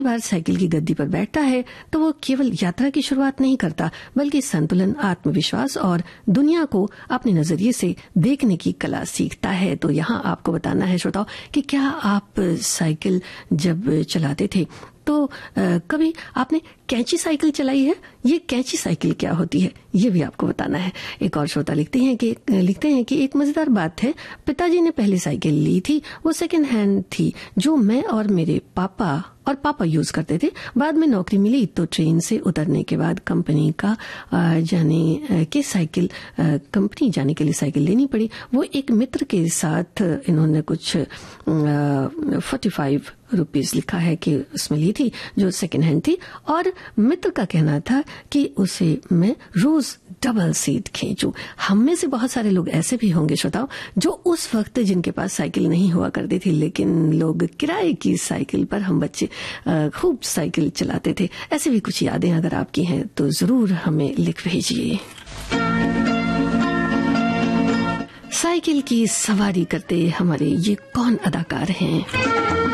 बार cycle की गद्दी पर बैठता है तो वो केवल यात्रा की शुरुआत नहीं करता, बल्कि संतुलन, आत्मविश्वास और दुनिया को अपने नजरिए से देखने की कला सीखता है। तो यहाँ आपको बताना है श्रोताओं कि क्या आप साइकिल जब चलाते थे तो कभी आपने कैंची साइकिल चलाई है? ये कैंची साइकिल क्या होती है ये भी आपको बताना है। एक और श्रोता लिखते हैं कि एक मजेदार बात है, पिताजी ने पहली साइकिल ली थी, वो सेकंड हैंड थी जो मैं और मेरे पापा यूज करते थे। बाद में नौकरी मिली तो ट्रेन से उतरने के बाद कंपनी जाने के लिए साइकिल लेनी पड़ी। वो एक मित्र के साथ इन्होंने कुछ 45 रुपीज लिखा है कि उसमें ली थी जो सेकंड हैंड थी, और मित्र का कहना था कि उसे मैं रोज डबल सीट खींचूं। हम में से बहुत सारे लोग ऐसे भी होंगे श्रोताओं जो उस वक्त जिनके पास साइकिल नहीं हुआ करती थी, लेकिन लोग किराए की साइकिल पर, हम बच्चे खूब साइकिल चलाते थे। ऐसे भी कुछ यादें अगर आपकी हैं तो जरूर हमें लिख भेजिए। साइकिल की सवारी करते हमारे ये कौन अदाकार हैं?